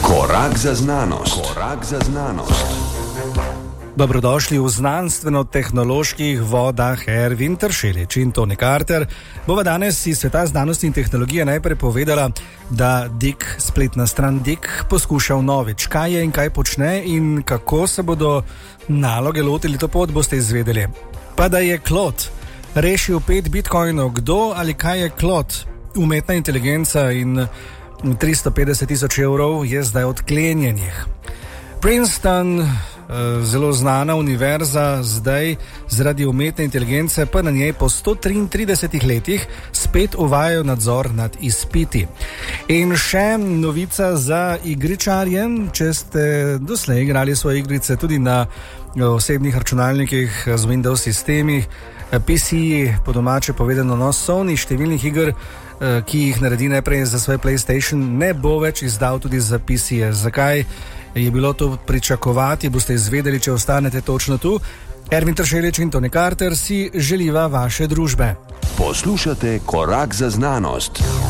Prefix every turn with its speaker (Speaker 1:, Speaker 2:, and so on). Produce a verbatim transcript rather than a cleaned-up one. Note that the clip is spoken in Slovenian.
Speaker 1: Korak za znanost. Korak za znanost.
Speaker 2: Dobrodošli v znanstveno-tehnoloških vodah. Ervin Tršelič in Tony Carter bova danes iz sveta znanosti in tehnologije najprej povedala, da Dik, spletna stran Dik, poskuša vnovič, kaj je in kaj počne in kako se bodo naloge lotili, to pot boste izvedeli. Pa da je Claude rešil pet bitcoinov, kdo ali kaj je Claude? Umetna inteligenca in tristo petdeset tisoč evrov je zdaj odklenjenih. Princeton, zelo znana univerza, zdaj zaradi umetne inteligence pa na njej po sto triintridesetih letih spet uvajajo nadzor nad izpiti. In še novica za igričarje, če ste doslej igrali svoje igrice tudi na osebnih računalnikih z Windows sistemih, P C-ji, po domače povedano, no, Sony številnih iger, ki jih naredi najprej za svoj PlayStation, ne bo več izdal tudi za P C-je. Zakaj je bilo to pričakovati, boste izvedeli, če ostanete točno tu. Ervin Tršelič in Tony Carter si želiva vaše družbe.
Speaker 1: Poslušate Korak za znanost.